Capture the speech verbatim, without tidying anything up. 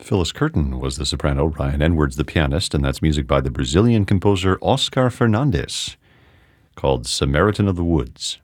Phyllis Curtin was the soprano, Ryan Edwards the pianist, and that's music by the Brazilian composer Oscar Fernandes, called Samaritan of the Woods.